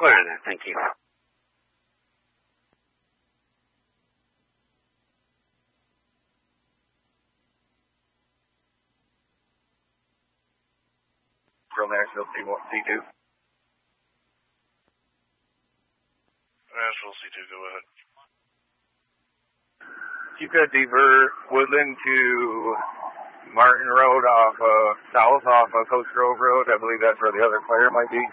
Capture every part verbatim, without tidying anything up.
Clear on that, thank you. From Nashville C two. Nashville C two, go ahead. You could divert Woodland to Martin Road off uh, south off of Coast Grove Road. I believe that's where the other player might be.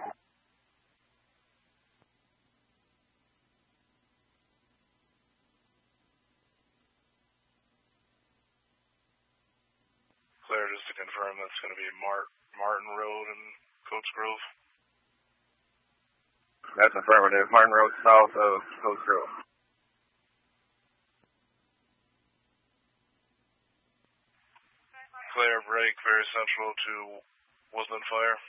Clear, just to confirm, that's going to be Mart, Martin Road and Coast Grove? That's affirmative. Martin Road south of Coast Grove. Clear, break, very central to Woodland Fire.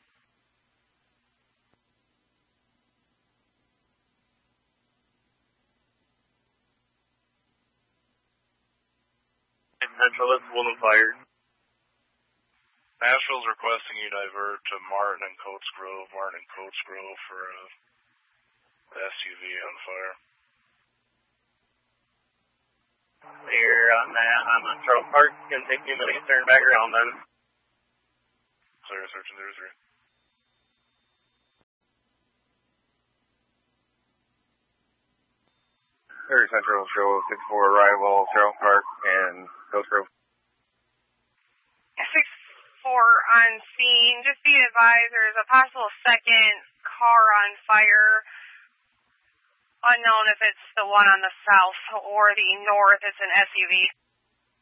Central, that's Woodland Fire. Nashville's requesting you divert to Martin and Coates Grove, Martin and Coates Grove for a S U V on fire. Here on that, I'm on Charles Park. It's going to take you a minute to turn back around then. Clear, search and zero three. Very Central, show six four arrival, Charles Park and Coast Grove. six four on scene. Just be advised there's a possible second car on fire. Unknown if it's the one on the south or the north. It's an S U V.